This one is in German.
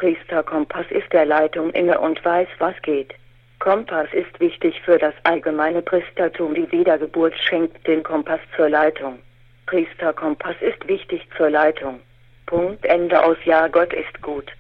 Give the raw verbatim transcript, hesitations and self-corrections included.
Priesterkompass ist der Leitung inne und weiß, was geht. Kompass ist wichtig für das allgemeine Priestertum. Die Wiedergeburt schenkt den Kompass zur Leitung. Priesterkompass ist wichtig zur Leitung. Punkt Ende aus. Ja, Gott ist gut.